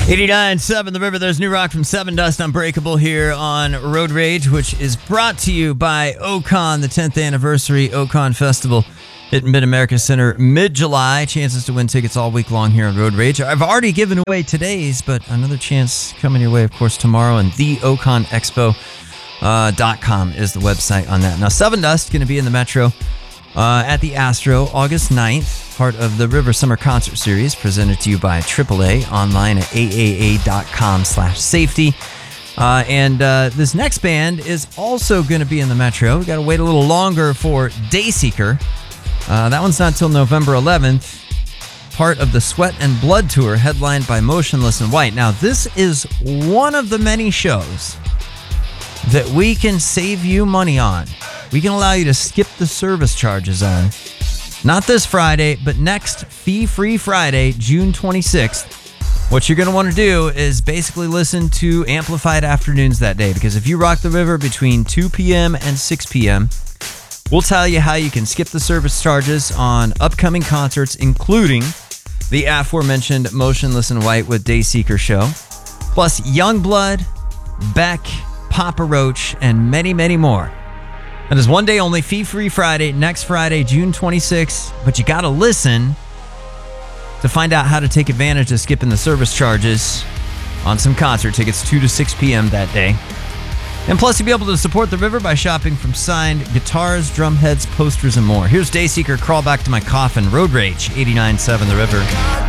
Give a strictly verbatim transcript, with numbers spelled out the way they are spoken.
eighty-nine point seven The River. There's new rock from Seven Dust Unbreakable here on Road Rage, which is brought to you by Ocon, the tenth anniversary Ocon Festival at Mid-America Center mid-July. Chances to win tickets all week long here on Road Rage. I've already given away today's, but another chance coming your way, of course, tomorrow. And the ocon expo dot com is the website on that. Now, Seven Dust going to be in the Metro uh, at the Astro August ninth, part of the River Summer Concert Series, presented to you by triple A, online at A A A dot com slash safety. Uh, and uh, this next band is also going to be in the Metro. We got to wait a little longer for Dayseeker. Uh, that one's not till November eleventh, part of the Sweat and Blood Tour, headlined by Motionless in White. Now, this is one of the many shows that we can save you money on. We can allow you to skip the service charges on. Not this Friday, but next fee-free Friday, June twenty-sixth. What you're going to want to do is basically listen to Amplified Afternoons that day, because if you rock the river between two p.m. and six p.m., we'll tell you how you can skip the service charges on upcoming concerts, including the aforementioned Motionless in White with Dayseeker show, plus Youngblood, Beck, Papa Roach, and many, many more. That is one day only, fee-free Friday, next Friday, June twenty-sixth. But you got to listen to find out how to take advantage of skipping the service charges on some concert tickets, two to six p.m. that day. And plus, you'll be able to support the river by shopping from signed guitars, drum heads, posters, and more. Here's Dayseeker, Crawl Back to My Coffin, Road Rage, eighty-nine point seven The River.